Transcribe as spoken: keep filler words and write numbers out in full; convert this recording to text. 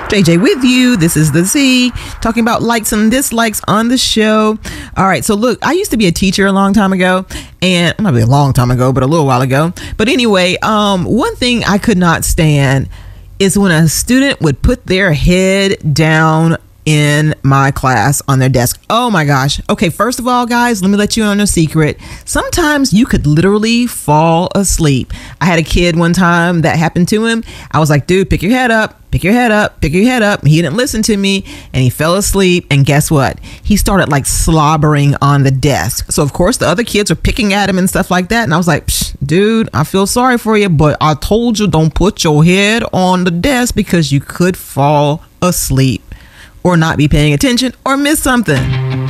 J J with you. This is the Z, talking about likes and dislikes on the show. All right, so look, I used to be a teacher a long time ago, and not really a long time ago, but a little while ago. But anyway, um, one thing I could not stand is when a student would put their head down in my class on their desk. Oh my gosh. Okay, first of all, guys, let me let you in on a secret. Sometimes you could literally fall asleep. I had a kid one time that happened to him. I was like, dude, pick your head up, pick your head up, pick your head up. He didn't listen to me and he fell asleep. And guess what? He started like slobbering on the desk. So of course the other kids were picking at him and stuff like that. And I was like, dude, I feel sorry for you, but I told you don't put your head on the desk because you could fall asleep or not be paying attention or miss something.